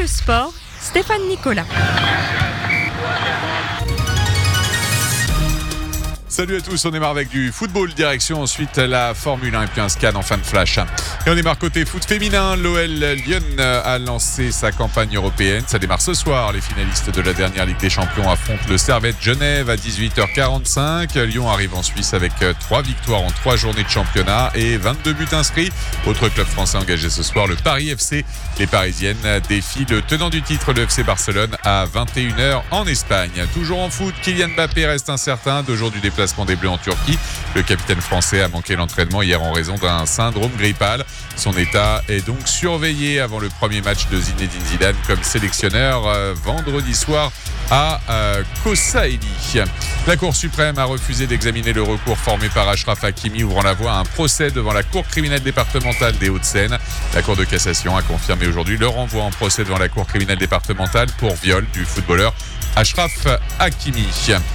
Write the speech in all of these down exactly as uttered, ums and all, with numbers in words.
le sport, Stéphane Nicolas. Salut à tous, on démarre avec du football, direction ensuite la Formule un et puis un scan en fin de flash. Et on démarre côté foot féminin, l'O L Lyon a lancé sa campagne européenne. Ça démarre ce soir, les finalistes de la dernière Ligue des Champions affrontent le Servette Genève à dix-huit heures quarante-cinq. Lyon arrive en Suisse avec trois victoires en trois journées de championnat et vingt-deux buts inscrits. Autre club français engagé ce soir, le Paris F C. Les Parisiennes défient le tenant du titre, le F C Barcelone, à vingt et une heures en Espagne. Toujours en foot, Kylian Mbappé reste incertain deux jours du déplacement des Bleus en Turquie. Le capitaine français a manqué l'entraînement hier en raison d'un syndrome grippal. Son état est donc surveillé avant le premier match de Zinedine Zidane comme sélectionneur euh, vendredi soir à euh, Kosaeli. La Cour suprême a refusé d'examiner le recours formé par Achraf Hakimi ouvrant la voie à un procès devant la Cour criminelle départementale des Hauts-de-Seine. La Cour de cassation a confirmé aujourd'hui le renvoi en procès devant la Cour criminelle départementale pour viol du footballeur Achraf Hakimi.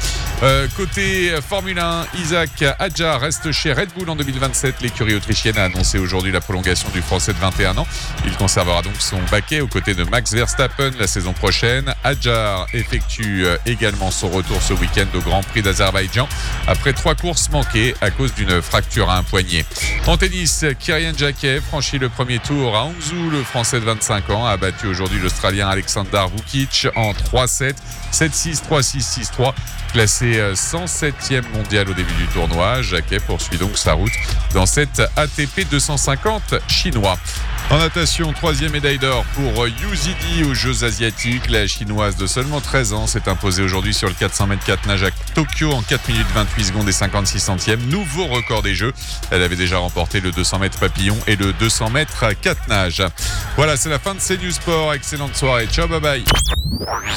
Euh, côté Formule un, Isaac Hadjar reste chez Red Bull en deux mille vingt-sept. L'écurie autrichienne a annoncé aujourd'hui la prolongation du Français de vingt et un ans. Il conservera donc son baquet aux côtés de Max Verstappen la saison prochaine. Hadjar effectue également son retour ce week-end au Grand Prix d'Azerbaïdjan après trois courses manquées à cause d'une fracture à un poignet. En tennis, Kirian Jacquet franchit le premier tour à Hangzhou. Le Français de vingt-cinq ans a battu aujourd'hui l'Australien Alexander Vukic en trois sept, sept six, trois six, six trois. Classé cent septième mondial au début du tournoi, Jacquet poursuit donc sa route dans cette A T P deux cent cinquante chinois. En natation, troisième médaille d'or pour Yu Zidi aux Jeux Asiatiques. La chinoise de seulement treize ans s'est imposée aujourd'hui sur le quatre cents mètres quatre nage à Tokyo en quatre minutes vingt-huit secondes et cinquante-six centièmes. Nouveau record des Jeux. Elle avait déjà remporté le deux cents mètres papillon et le deux cents mètres quatre nage. Voilà, c'est la fin de C News Sport. Excellente soirée. Ciao, bye bye.